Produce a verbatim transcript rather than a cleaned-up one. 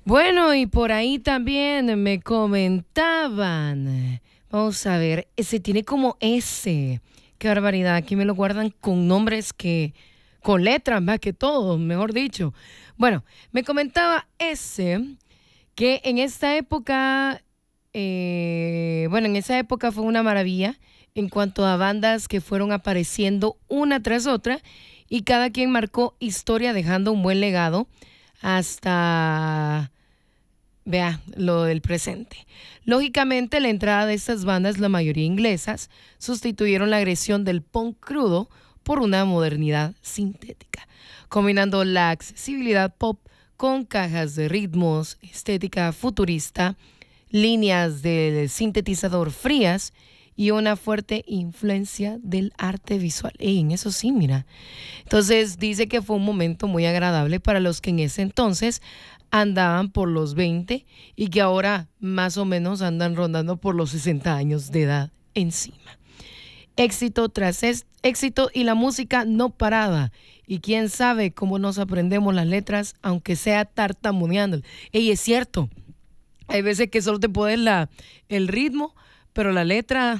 Bueno, y por ahí también me comentaban, vamos a ver, ese tiene como S, qué barbaridad, aquí me lo guardan con nombres que, con letras más que todo, mejor dicho. Bueno, me comentaba ese que en esta época, eh, bueno, en esa época fue una maravilla en cuanto a bandas que fueron apareciendo una tras otra y cada quien marcó historia dejando un buen legado hasta, vea, lo del presente. Lógicamente, la entrada de estas bandas, la mayoría inglesas, sustituyeron la agresión del punk crudo por una modernidad sintética, combinando la accesibilidad pop con cajas de ritmos, estética futurista, líneas del sintetizador frías y una fuerte influencia del arte visual. Ey, en eso sí, mira. Entonces dice que fue un momento muy agradable para los que en ese entonces andaban por los veinte y que ahora más o menos andan rondando por los sesenta años de edad encima. Éxito tras es- éxito y la música no paraba. Y quién sabe cómo nos aprendemos las letras, aunque sea tartamudeando. Ey, es cierto. Hay veces que solo te pones la, el ritmo, pero la letra